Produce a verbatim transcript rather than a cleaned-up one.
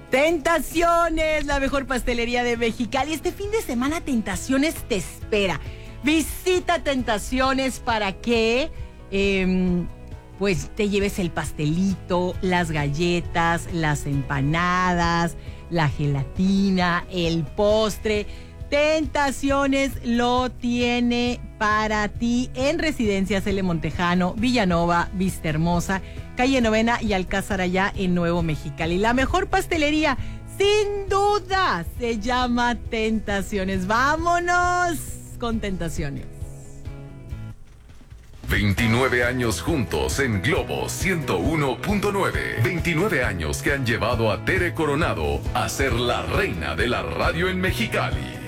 Tentaciones, la mejor pastelería de Mexicali. Este fin de semana Tentaciones te espera. Visita Tentaciones para que eh, pues te lleves el pastelito, las galletas, las empanadas, la gelatina, el postre. Tentaciones lo tiene para ti en Residencias L. Montejano, Villanova, Vista Hermosa, Calle Novena y Alcázar allá en Nuevo Mexicali. La mejor pastelería, sin duda, se llama Tentaciones. ¡Vámonos con Tentaciones! veintinueve años juntos en Globo ciento uno punto nueve. veintinueve años que han llevado a Tere Coronado a ser la reina de la radio en Mexicali.